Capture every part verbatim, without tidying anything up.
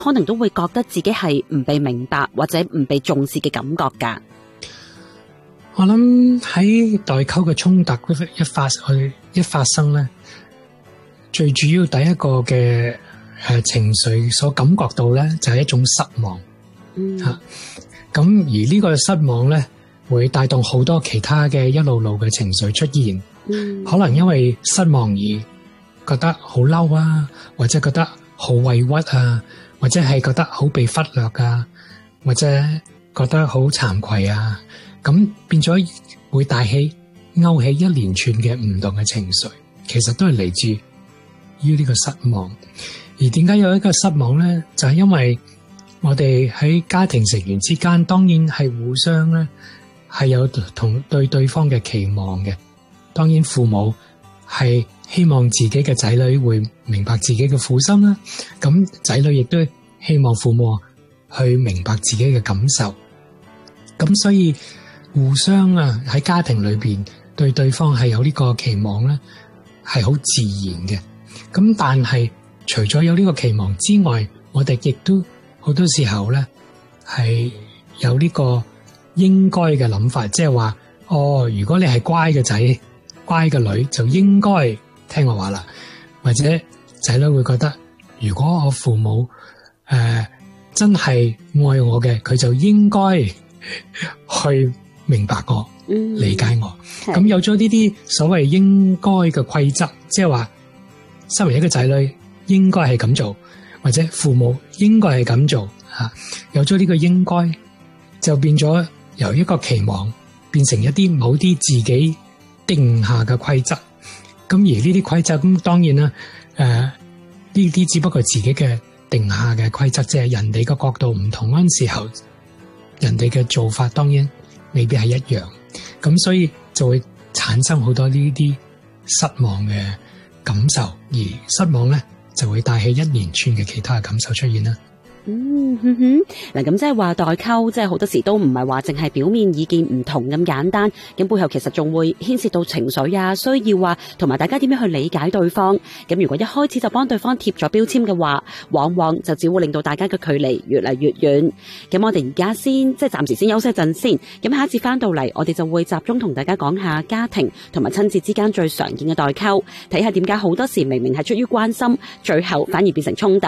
可能都會覺得自己係唔被明白或者唔被重視嘅感覺㗎。 我諗喺代溝嘅衝突一發去一發生咧，最主要第一個嘅誒情緒所感覺到咧就係一種失望。嗯吓，咁而呢個失望咧會帶動好多其他嘅一路路嘅情緒出現。嗯，可能因為失望而覺得好嬲啊，或者覺得好委屈啊，或者係覺得好被忽略啊，或者覺得好慚愧啊。咁變咗會帶起勾起一連串嘅唔同嘅情緒，其實都係嚟自於呢個失望。而點解有一個失望咧？就係因為我哋喺家庭成員之間，當然係互相咧係有同對對方嘅期望嘅。當然父母係希望自己嘅仔女會明白自己嘅苦心啦，咁仔女亦都希望父母去明白自己嘅感受。咁所以互相啊喺家庭裏邊對對方係有呢個期望咧，係好自然嘅。咁但係除咗有呢個期望之外，我哋亦都好多時候咧係有呢個應該嘅諗法，即係話哦，如果你係乖嘅仔、乖嘅女，就應該聽我話啦。或者仔女會覺得，如果我父母誒、呃、真係愛我嘅，佢就應該去明白我、嗯、理解我。咁有咗呢啲所謂應該嘅規則，即係話身為一個仔女應該係咁做，或者父母應該係咁做吓。有咗呢個應該，就變咗由一個期望變成一啲某啲自己定下嘅規則。咁而呢啲規則咁當然啦，誒呢啲只不過自己嘅定下嘅規則，即係人哋嘅角度唔同嗰陣時候，人哋嘅做法當然未必係一樣。咁所以就會產生好多呢啲失望嘅感受，而失望咧就會帶起一連串嘅其他嘅感受出現啦。 嗯哼哼，嗱咁即係話代溝，即係好多時都唔係話淨係表面意見唔同咁簡單，咁背後其實仲會牽涉到情緒啊、需要啊，同埋大家點樣去理解對方。咁如果一開始就幫對方貼咗標籤嘅話，往往就只會令到大家嘅距離越嚟越遠。咁我哋而家先即係暫時先休息一陣先，咁下一次翻到嚟，我哋就會集中同大家講下家庭同埋親子之間最常見嘅代溝，睇下點解好多時明明係出於關心，最後反而變成衝突。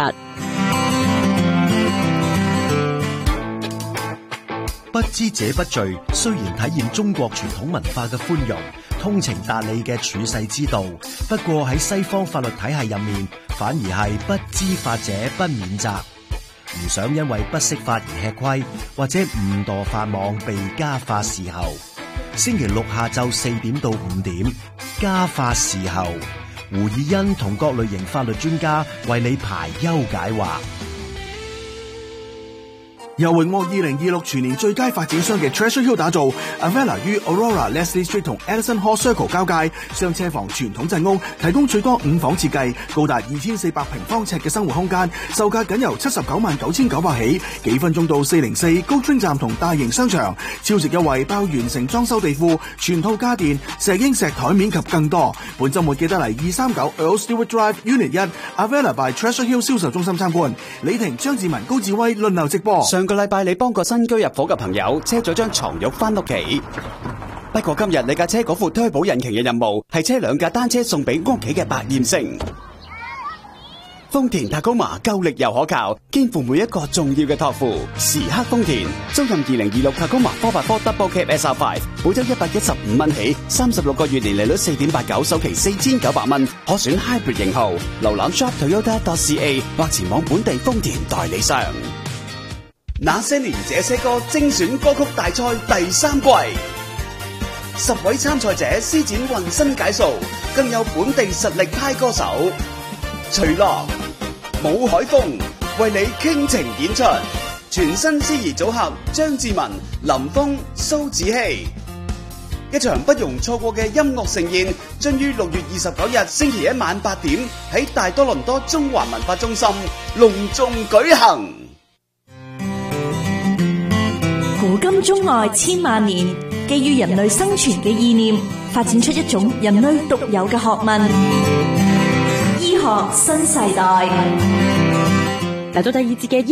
不知者不罪，雖然體現中國傳統文化嘅寬容、通情達理嘅處世之道，不過喺西方法律體系入面，反而係不知法者不免責。唔想因為不識法而吃虧，或者誤墮法網被家法伺候。星期六下晝四點到五點，家法伺候，胡以欣同各類型法律專家為你排憂解惑。 由榮獲二零二六全年最佳發展商嘅 Treasure Hill 打造 Avella 於 Aurora Leslie Street 同 Edison Hall Circle 交界，雙車房傳統鎮屋，提供最多五房設計，高達二千四百平方尺嘅生活空間，售價僅由七十九萬九千九百起，幾分鐘到四零四高村站同大型商場，超值優惠包完成裝修地庫、全套家電、石英石台面及更多。本週末記得嚟二三九 Earl Stewart Drive Unit 一 Avella by Treasure Hill 銷售中心參觀。李婷、張志文、高志威輪流直播。 上個禮拜你幫個新居入伙嘅朋友車咗張床褥翻屋企，不過今日你架車嗰副推保引擎嘅任務係車兩架單車送俾屋企嘅百厭星。豐田塔高馬夠力又可靠，肩負每一個重要嘅託付。時刻豐田，租任二零二六塔高馬 four by four Double Cab S R five， 保周一百一十五蚊起，三十六個月年利率四點八九，首期四千九百蚊，可選 Hybrid 型號。瀏覽 shop toyota dot c a 或前往本地豐田代理商。那些年這些歌精選歌曲大賽第三季，十位參賽者施展渾身解數，更有本地實力派歌手徐樂、武海峰為你傾情演出，全新司儀組合張志文、林峰、蘇子希，一場不容錯過嘅音樂盛宴，將於六月二十九日星期一晚八點喺大多倫多中華文化中心隆重舉行。 古今中外千萬年，基於人類生存嘅意念，發展出一種人類獨有嘅學問——醫學新世代。 嚟到第二節嘅